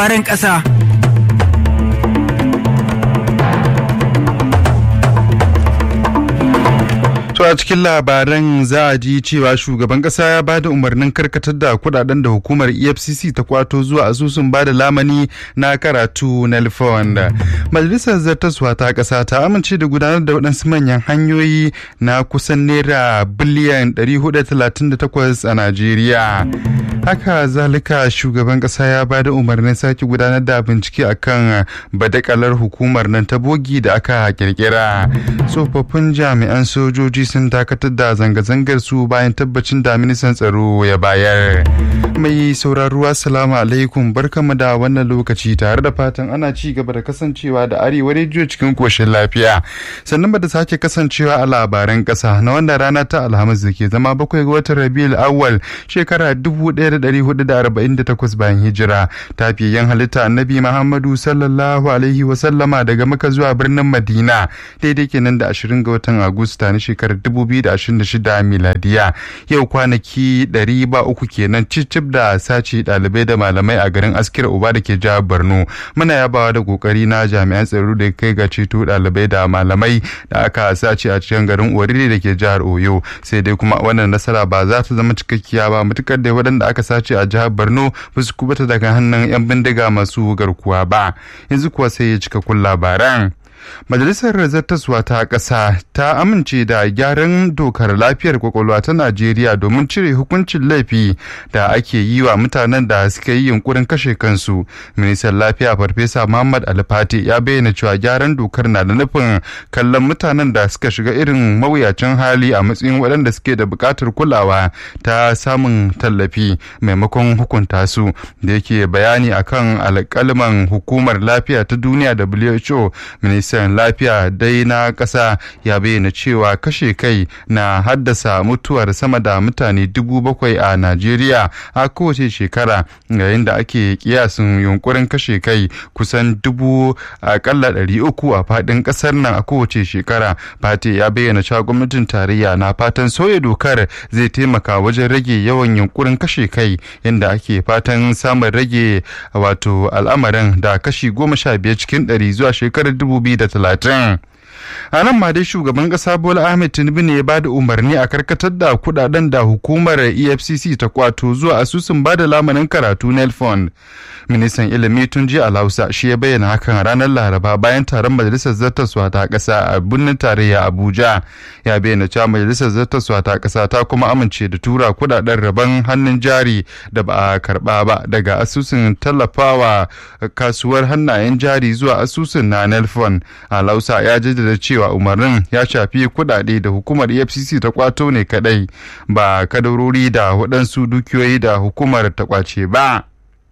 farin ƙasa. A cikin labaran za a ji cewa shugaban kasa ya bada umarnin karkatar da kudaden da hukumar EFCC ta kwato zuwa asusun bada lamani na karatu na Fund. Majalisar Zartaswa ta kasa ta amince da gudanar da waɗansu manyan hanyoyi na kusan naira biliyan 438 a Najeriya. Haka zalika shugaban kasa ya bada umarnin sake gudanar da bincike akan badakalar hukumar nan ta bogi da aka kirkira. Tsofaffin jami'an sojoji sun dakatar da zanga-zangar su bayan tabbacin da ministan tsaro ya bayar. Mai sauraro assalamu alaikum, barkamu da wannan lokaci tare da fatan ana ci gaba da kasancewa da Arewa rediyo cikin koshin lafiya. Sannan ba da sake kasancewa a labaran kasa na wannan rana ta Alhamis da ke zama 7 ga watan Rabiul Awwal shekara 1448 bayan hijira. Tafiyayyen halitta Annabi Muhammadu sallallahu alaihi wa sallama daga Makka zuwa birnin Madina daidai kenan da 20 ga watan Agusta na shekarar 2026 miladiya. Yau kwanaki 300 kenan cicip da sace dalibai da malamai a garin Askira Uba da ke jihar Borno. Muna yabawa da kokari na jami'an tsaro da kai ga ceto dalibai da malamai da aka sace a cikin garin Orire da ke jihar Oyo. Sai dai kuma wannan nasara ba za ta zama cikakkiya ba mutukar da waɗanda aka sace a jihar Borno ba su kubuta daga hannun 'yan bindiga masu garkuwa ba. Yanzu kuwa sai ya cika kun labaran. Majalisar Zartaswa ta ƙasa ta amince da gyaran dokar lafiyar kwakwalwa ta Najeriya domin cire hukuncin laifi da ake yi wa mutanen da suka yi yunkurin kashe kansu. Ministan Lafiya Farfesa Muhammad Alfati ya bayyana cewa gyaran dokar na da nufin kallon mutanen da suka shiga irin mawuyacin hali a matsayin waɗanda suke da buƙatar kulawa ta samun tallafi maimakon hukunta su. Da yake bayani akan alƙalman hukumar lafiya ta duniya WHO, ministan lafiya dai na ƙasa ya bayyana cewa kashe kai na haddasa mutuwar sama da mutane 7,000 a Najeriya a kowace shekara, yayin da ake kiyasin yunkurin kashe kai kusan 300 a faɗin ƙasar nan a kowace shekara. Fati ya bayyana cewa gwamnatin tarayya na fatan sauya dokar zai taimaka wajen rage yawan yunkurin kashe kai, yadda ake fatan samun rage wato al'amarin da kashi 15 cikin 100 zuwa shekarar 2030. A nan ma dai shugaban kasa Bola Ahmed Tinubu ne ya bada umarni a karkatar da kudaden da hukumar EFCC ta kwato zuwa asusun bada lamanin karatu na Fund. Ministan ilimi Tunji Alhausa shi ya bayyana hakan ranar Laraba bayan taron majalisar zartaswa ta kasa a birnin tarayya Abuja. Ya bayyana cewa majalisar zartaswa ta kasa ta kuma amince da tura kudaden rabon hannun jari da ba a karba ba daga asusun tallafawa kasuwar hannayen jari zuwa asusun na Nelfon. Alhausa ya jaddada cewa umarnin ya shafi kudade da hukumar EFCC ta kwato ne kadai, ba kadarori da waɗansu dukiyoyi da hukumar ta kwace ba.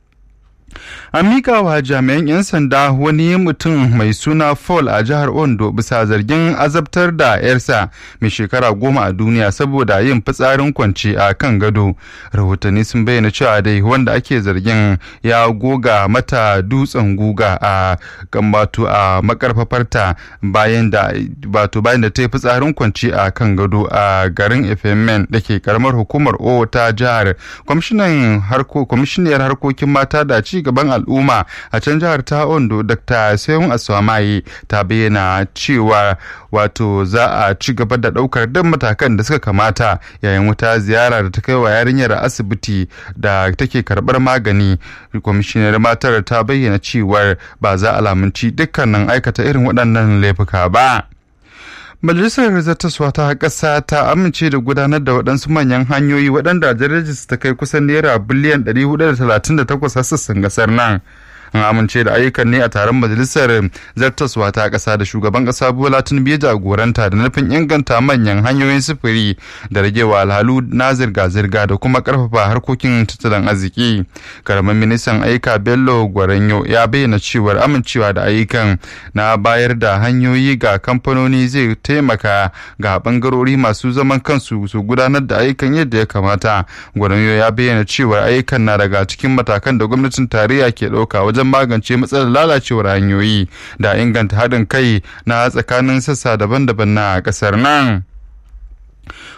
An miƙa wa jami'an 'yan sanda wani mutum mai suna Paul a jihar Ondo bisa zargin azabtar da 'yarsa mai shekara 10 a duniya saboda yin fitsarin kwance a kan gado. Rahotanni sun bayyana cewa dai wanda ake zargin ya goga mata dutsen guga a gambato a makarfafarta bayan da ta yi fitsarin kwance a kan gado a garin Efemen da ke karamar hukumar O ta jihar. Kwamishiniyar harkokin mata da ci gaban al'umma a can jihar ta Ondo Dr. Seun Aswamaye ta bayyana cewa wato za a ci gaba da daukar duk matakan da suka kamata yayin wata ziyara da ta kai wa yarinyar asibiti da take karbar magani. Kwamishinar matar ta bayyana cewa ba za a lamunci dukkanin aikata irin waɗannan laifuka ba. Majalisar Zartaswa ta ƙasa ta amince da gudanar da waɗansu manyan hanyoyi waɗanda darajarsu ta kai kusan naira biliyan 438 a sassan ƙasar nan. An amince da ayyukan ne a taron majalisar zartaswa ta ƙasa da shugaban ƙasa Bola Tinubu ya jagoranta da nufin inganta manyan hanyoyin sufuri da rage wahalhalu na zirga-zirga da kuma ƙarfafa harkokin tattalin arziki. Karamin ministan ayyuka Bello Gwaranyo ya bayyana cewar amincewa da ayyukan na bayar da hanyoyi ga kamfanoni zai taimaka ga bangarori masu zaman kansu su gudanar da ayyukan yadda ya kamata. Gwaranyo ya bayyana cewar ayyukan na daga cikin matakan da gwamnatin tarayya ke ɗauka wajen magance matsalar lalacewar hanyoyi da inganta haɗin kai na tsakanin sassa daban-daban na ƙasar nan.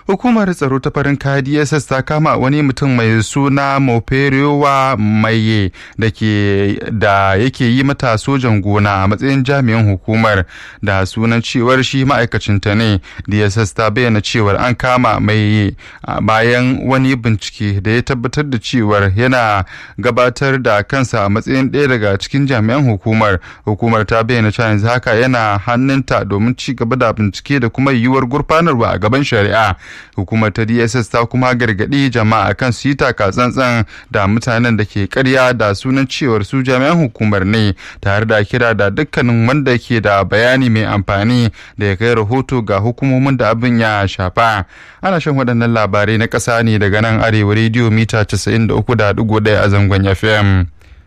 Hukumar tsaro ta farin kaya DSS ta kama wani mutum mai suna Moperewa Maye da yake yi mata sojan gona a matsayin jami'in hukumar da sunan cewar shi ma'aikacinta ne. DSS ta bayyana cewar an kama Maye bayan wani bincike da ya tabbatar da cewar yana gabatar da kansa a matsayin ɗaya daga cikin jami'an hukumar. Hukumar ta bayyana cewa yanzu haka yana hannunta domin ci gaba da bincike da kuma yiwuwar gurfanarwa a gaban shari'a. Hukumar ta DSS ta kuma gargaɗi jama'a kan su yi taka tsantsan da mutanen da ke ƙarya da sunan cewar su jami'an hukumar ne, tare da kira da dukkanin wanda ke da bayani mai amfani da ya kai rahoto ga hukumomin da abin ya shafa. Ana shan waɗannan labarai na ƙasa ne daga nan Arewa rediyo mita 93.1 a zangon FM.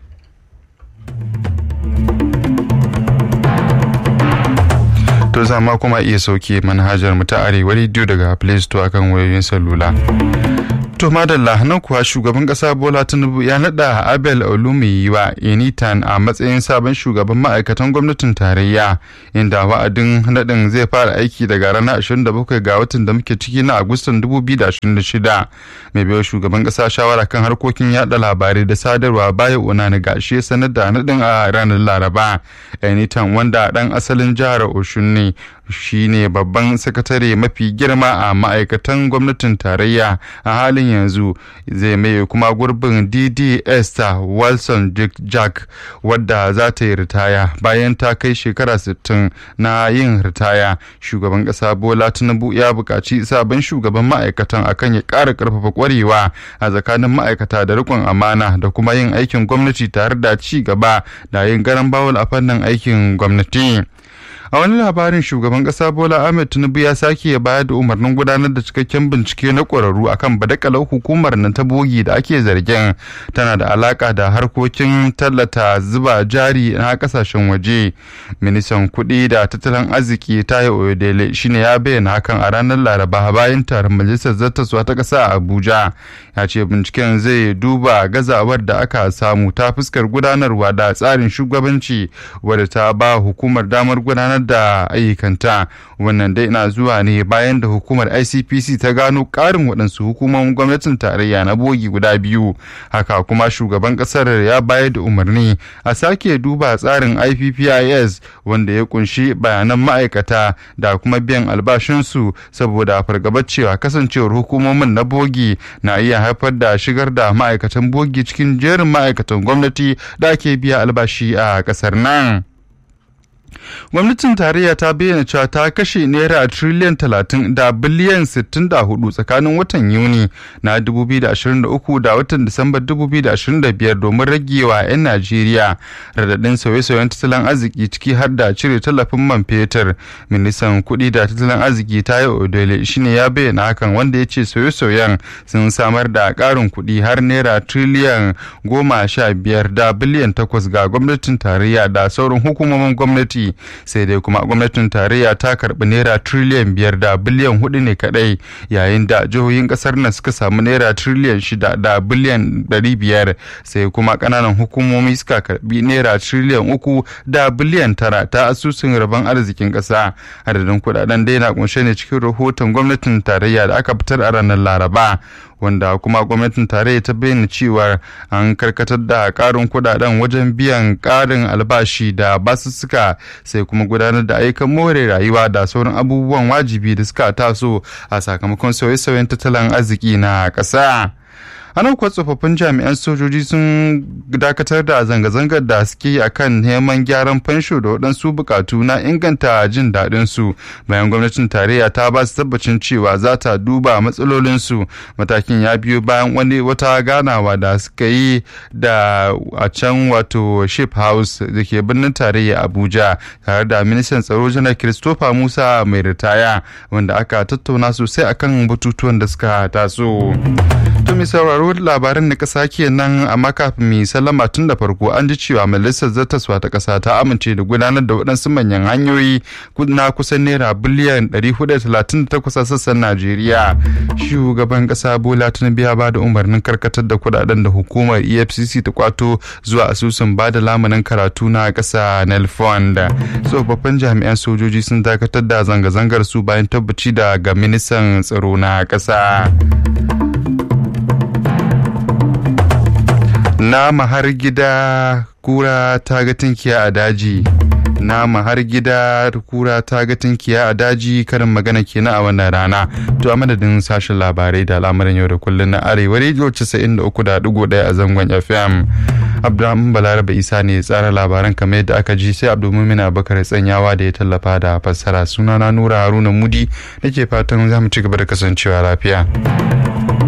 To zama kuma iya sauke manhajar mu ta Arewa rediyo daga Play Store akan wayoyin salula. To madalla, nan kuwa shugaban kasa Bola Tinubu ya nada Abel Olumiyiwa Enitan a matsayin sabon shugaban ma'aikatan gwamnatin tarayya, inda wa'adin nadin zai fara aiki daga ranar 27 ga watan da muke ciki na Agustan 2026. Mai baiwa shugaban kasa shawara kan harkokin yada labarai da sadarwa Bayo Onaniga shi sanar da nadin a ranar Laraba. Enitan, wanda dan asalin jihar Oshun ne, shine babban sakatare mafi girma a ma'aikatan gwamnatin tarayya a halin yanzu. Zai maye kuma gurbin DD Esther Wilson Jack, wadda za ta yi ritaya bayan ta kai shekara 60 na yin ritaya. Shugaban kasa Bola Tinubu ya buƙaci sabon shugaban ma'aikatan akan ya ƙara ƙarfafa ƙwarewa a tsakanin ma'aikata da riƙon amana da kuma yin aikin gwamnati tare da ci gaba da yin garan bawul a fannin aikin gwamnati. A wani labarin, shugaban kasa Bola Ahmed Tinubu ya sake bayar da umarnin gudanar da cikakken bincike na ƙwararru akan badakalar hukumar nan ta bogi da ake zargin tana da alaka da harkokin tallata zuba jari na kasashen waje. Ministan kuɗi da tattalin arziki Tayo Oyedele shine ya bayyana hakan a ranar Laraba bayan taron majalisar zattaswa ta ƙasa a Abuja. Ya ce binciken zai duba gazawar da aka samu ta fuskar gudanarwa da tsarin shugabanci, wadda ta ba hukumar damar gudanar da ayyukanta. Wannan dai na zuwa ne bayan da hukumar ICPC ta gano ƙarin waɗansu hukumomin gwamnatin tarayya na bogi guda biyu. Haka kuma shugaban ƙasar ya bayar da umarni a sake duba tsarin IPPIS, wanda ya kunshi bayanan ma'aikata da kuma biyan albashinsu, saboda fargabar cewa kasancewar hukumomin na bogi na iya haifar da shigar da ma'aikatan bogi cikin jerin ma'aikatan gwamnati da ake biya albashi a ƙasar nan. Gwamnatin tarayya ta bayyana cewa ta kashe naira triliyan 30 da biliyan 64 tsakanin watan Yuni na 2023 da watan Disamba 2025 domin ragewa 'yan Najeriya radadin sauye-sauyen tattalin arziki, ciki har da cire tallafin man fetur. Ministan kuɗi da tattalin arziki Tayo Oyedele shine ya bayyana hakan, wanda ya ce sauye-sauyen sun samar da ƙarin kuɗi har naira triliyan 15 da biliyan 8 ga gwamnatin tarayya da sauran hukumomin gwamnati. Sai dai kuma gwamnatin tarayya ta karbi naira triliyan 5 da biliyan 4 ne kadai, yayin da jihohin kasar nan suka samu naira triliyan 6 da biliyan 500. Sai kuma kananan hukumomi suka karbi naira triliyan 3 da biliyan 9 ta asusun rabon arzikin kasa. Adadin kudaden dai na kunshe ne cikin rahoton gwamnatin tarayya da aka fitar a ranar Laraba, wanda kuma gwamnatin tarayya ta bayyana cewa an karkatar da karin kudaden wajen biyan karin albashi da basussuka, sai kuma gudanar da ayyukan more rayuwa da sauran abubuwan wajibi da suka taso a sakamakon sauye-sauyen tattalin arziki na ƙasa. Ana kuwa tsofaffin jami'an sojoji sun dakatar da zanga-zangar da suke yi akan neman gyaran fansho da waɗansu bukatu na inganta jin daɗin su, bayan gwamnatin tarayya ta ba su tabbacin cewa za ta duba matsalolinsu. Matakin ya biyo bayan wata ganawa da suka yi da a can wato Ship House da ke birnin tarayya Abuja tare da ministan tsaro janar Christopher Musa mai ritaya, wanda aka tattauna sosai akan batutuwan da suka taso. To mai sauraro labaran na ƙasa kenan, amma kafin mai sallama tun da farko an ji cewa majalisar zartaswa ta ƙasa ta amince da gudanar da waɗansu manyan hanyoyi na kusan naira biliyan 438 a sassan Najeriya. Shugaban ƙasa Bola Tinubu ya ba da umarnin karkatar da kuɗaɗen da hukumar EFCC ta kwato zuwa asusun ba da lamunin karatu na ƙasa Nelfond. Tsofaffin jami'an sojoji sun dakatar da zanga-zangar su bayan tabbaci daga ministan tsaro na ƙasa. Nama har gida kura ta ga tinkiya a daji. Nama har gida kura ta ga tinkiya a daji, karin magana kenan a wannan rana. To a madadin sashen labarai da al'amuran yau da kullun na Arewa Radio 93.1 a zangon FM. Abdulrahman Balarabe Isa ne tsara labaran kamar yadda aka ji, sai Abdulmumin Abubakar Tsanyawa da ya tallafa da fassara. Sunana Nura Haruna Mudi, nake fatan za mu ci gaba da kasancewa lafiya.